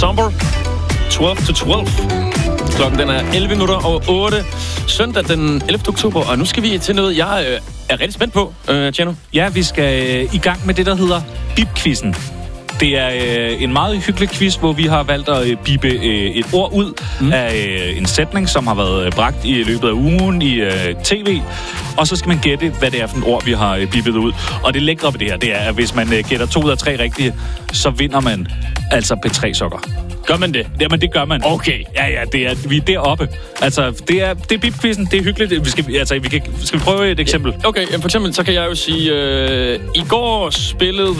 Somber, 12 to 12. Klokken den er 11 minutter over 8. Søndag den 11. oktober, og nu skal vi til noget, jeg er rigtig spændt på, Tjerno. Ja, vi skal i gang med det, der hedder Bip-quizzen. Det er en meget hyggelig quiz, hvor vi har valgt at bippe et ord ud af en sætning, som har været bragt i løbet af ugen i tv. Og så skal man gætte, hvad det er for et ord, vi har bippet ud. Og det lækre ved det her, det er, at hvis man gætter 2 ud af 3 rigtige, så vinder man altså P3-sokker. Gør man det? Jamen, det gør man. Okay. Ja, vi er deroppe. Altså, det er Bip-quizzen, det er hyggeligt. Skal vi prøve et eksempel? Ja. Okay, for eksempel, så kan jeg jo sige, i går spillede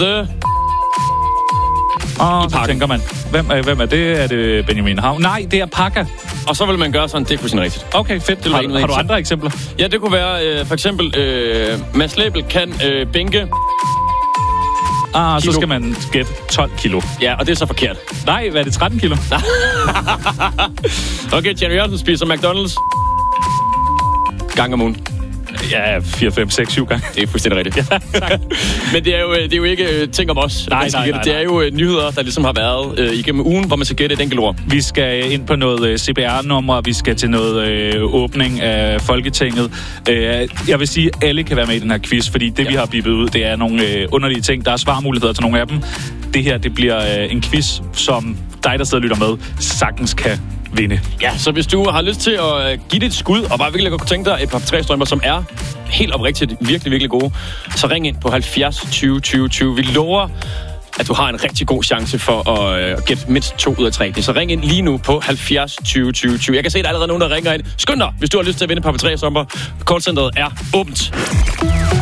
så tænker man, hvem er det? Er det Benjamin Havn? Nej, det er Pakka. Og så vil man gøre sådan, det er fuldstændig rigtigt. Okay, fedt. Har du andre eksempler? Ja, det kunne være, for eksempel, Mads Label kan bænke... så skal man gætte 12 kilo. Ja, og det er så forkert. Nej, hvad er det, 13 kilo? Okay, Tjerno Jørgensen spiser McDonald's gang om ugen. Ja, 4, 5, 6, 7 gange. Det er fuldstændig rigtigt. Ja, men det er jo ikke ting om os. Nej. Det er jo nyheder, der ligesom har været igennem ugen, hvor man skal gætte et enkelt ord. Vi skal ind på noget CPR-nummer, vi skal til noget åbning af Folketinget. Jeg vil sige, at alle kan være med i den her quiz, fordi det, vi har bippet ud, det er nogle underlige ting. Der er svarmuligheder til nogle af dem. Det her, det bliver en quiz, som dig, der sidder og lytter med, sagtens kan vinde. Ja, så hvis du har lyst til at give det et skud, og bare virkelig godt tænke dig et par P3-strømper, som er helt oprigtigt virkelig, virkelig gode, så ring ind på 70 20 20 20. Vi lover, at du har en rigtig god chance for at gætte mindst 2 ud af 3. Så ring ind lige nu på 70 20 20 20. Jeg kan se, at der er allerede nogen, der ringer ind. Skynd dig, hvis du har lyst til at vinde et par P3-strømper. Callcenteret er åbent.